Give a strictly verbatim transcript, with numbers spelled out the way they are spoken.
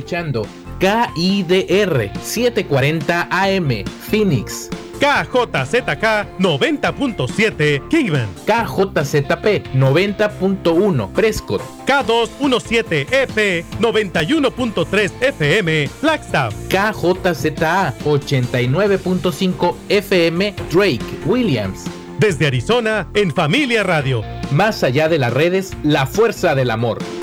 escuchando K I D R setecientos cuarenta A M Phoenix, K J Z K noventa punto siete Kingman, K J Z P noventa punto uno Prescott, K doscientos diecisiete E P noventa y uno punto tres F M Flagstaff, K J Z A ochenta y nueve punto cinco F M Drake Williams. Desde Arizona, en Familia Radio. Más allá de las redes, la fuerza del amor.